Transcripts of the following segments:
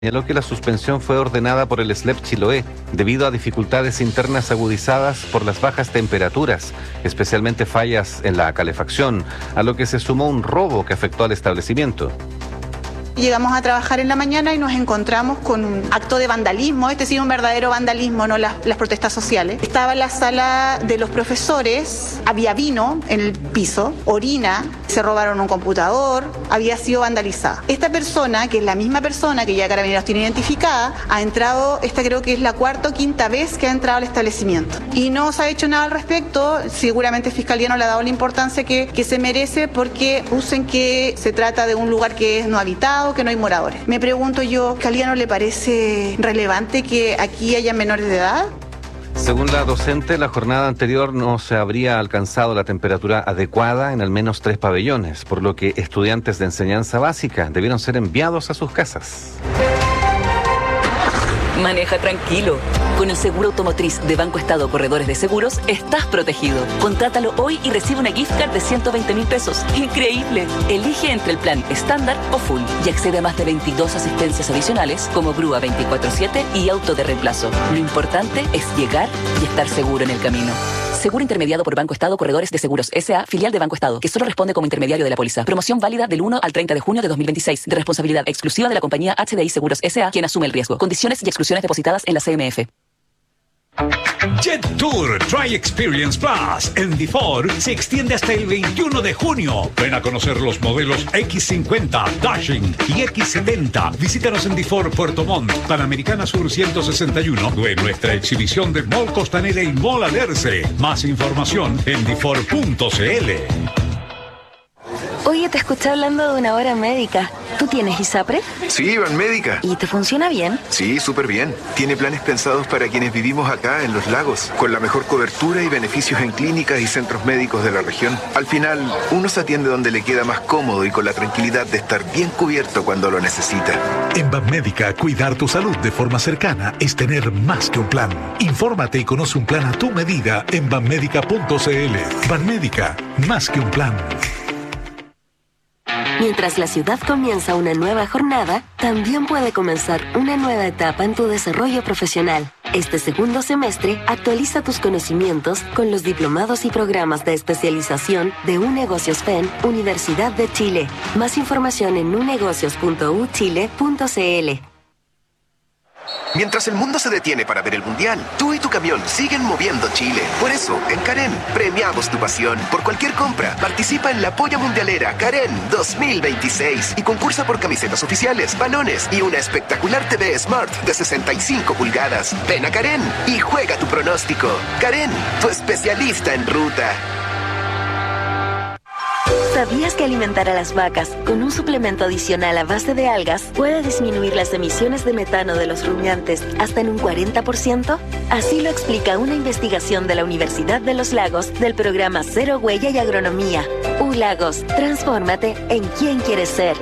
Señaló que la suspensión fue ordenada por el SLEP Chiloé debido a dificultades internas agudizadas por las bajas temperaturas, especialmente fallas en la calefacción, a lo que se sumó un robo que afectó al establecimiento. Llegamos a trabajar en la mañana y nos encontramos con un acto de vandalismo, sí, un verdadero vandalismo, no las protestas sociales. Estaba en la sala de los profesores, había vino en el piso, orina, se robaron un computador, había sido vandalizada. Esta persona, que es la misma persona que ya Carabineros tiene identificada, ha entrado, esta creo que es la cuarta o quinta vez que ha entrado al establecimiento. Y no se ha hecho nada al respecto, seguramente Fiscalía no le ha dado la importancia que se merece porque usen que se trata de un lugar que es no habitado, que no hay moradores. Me pregunto yo, ¿Fiscalía no le parece relevante que aquí haya menores de edad? Según la docente, la jornada anterior no se habría alcanzado la temperatura adecuada en al menos 3 pabellones, por lo que estudiantes de enseñanza básica debieron ser enviados a sus casas. Maneja tranquilo. Con el seguro automotriz de Banco Estado Corredores de Seguros, estás protegido. Contrátalo hoy y recibe una gift card de 120.000 pesos. ¡Increíble! Elige entre el plan estándar o full y accede a más de 22 asistencias adicionales como grúa 24/7 y auto de reemplazo. Lo importante es llegar y estar seguro en el camino. Seguro intermediado por Banco Estado Corredores de Seguros S.A., filial de Banco Estado, que solo responde como intermediario de la póliza. Promoción válida del 1 al 30 de junio de 2026, de responsabilidad exclusiva de la compañía HDI Seguros S.A., quien asume el riesgo. Condiciones y exclusiones depositadas en la CMF. Jet Tour Try Experience Plus en DeFord se extiende hasta el 21 de junio. Ven a conocer los modelos X50, Dashing y X70. Visítanos en DeFord, Puerto Montt, Panamericana Sur 161 o en nuestra exhibición de Mall Costanera y Mall Alerce. Más información en DeFord.cl. Oye, te escuché hablando de una hora médica. ¿Tú tienes ISAPRE? Sí, Banmédica. ¿Y te funciona bien? Sí, súper bien. Tiene planes pensados para quienes vivimos acá en Los Lagos, con la mejor cobertura y beneficios en clínicas y centros médicos de la región. Al final, uno se atiende donde le queda más cómodo y con la tranquilidad de estar bien cubierto cuando lo necesita. En Banmédica, cuidar tu salud de forma cercana es tener más que un plan. Infórmate y conoce un plan a tu medida en banmédica.cl. Banmédica, más que un plan. Mientras la ciudad comienza una nueva jornada, también puede comenzar una nueva etapa en tu desarrollo profesional. Este segundo semestre, actualiza tus conocimientos con los diplomados y programas de especialización de UNegocios FEN, Universidad de Chile. Más información en unegocios.uchile.cl. Mientras el mundo se detiene para ver el Mundial, tú y tu camión siguen moviendo Chile. Por eso, en Karen, premiamos tu pasión. Por cualquier compra, participa en la Polla Mundialera Karen 2026 y concursa por camisetas oficiales, balones y una espectacular TV Smart de 65 pulgadas. Ven a Karen y juega tu pronóstico. Karen, tu especialista en ruta. ¿Sabías que alimentar a las vacas con un suplemento adicional a base de algas puede disminuir las emisiones de metano de los rumiantes hasta en un 40%? Así lo explica una investigación de la Universidad de los Lagos del programa Cero Huella y Agronomía. Lagos, transfórmate en quien quieres ser.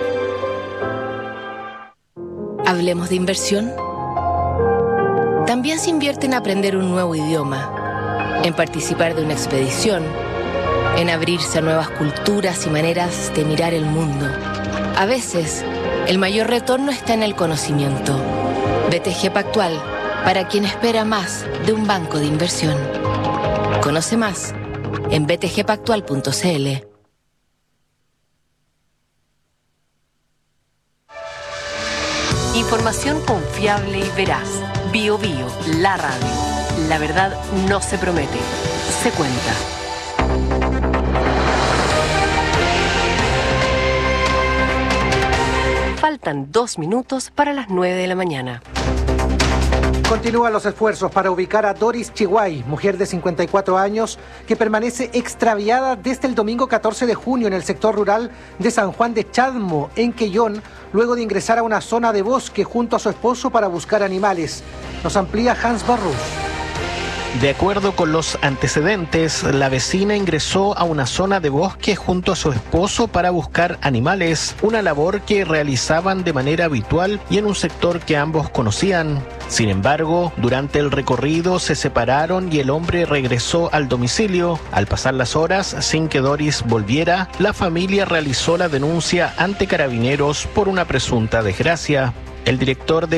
Hablemos de inversión. También se invierte en aprender un nuevo idioma, en participar de una expedición, en abrirse a nuevas culturas y maneras de mirar el mundo. A veces, el mayor retorno está en el conocimiento. BTG Pactual, para quien espera más de un banco de inversión. Conoce más en btgpactual.cl. Información confiable y veraz. BioBio, la radio. La verdad no se promete, se cuenta. Faltan 2 minutos para las 9 de la mañana. Continúan los esfuerzos para ubicar a Doris Chihuay, mujer de 54 años, que permanece extraviada desde el domingo 14 de junio en el sector rural de San Juan de Chadmo, en Quellón, luego de ingresar a una zona de bosque junto a su esposo para buscar animales. Nos amplía Hans Barrus. De acuerdo con los antecedentes, la vecina ingresó a una zona de bosque junto a su esposo para buscar animales, una labor que realizaban de manera habitual y en un sector que ambos conocían. Sin embargo, durante el recorrido se separaron y el hombre regresó al domicilio. Al pasar las horas, sin que Doris volviera, la familia realizó la denuncia ante Carabineros por una presunta desgracia. El director de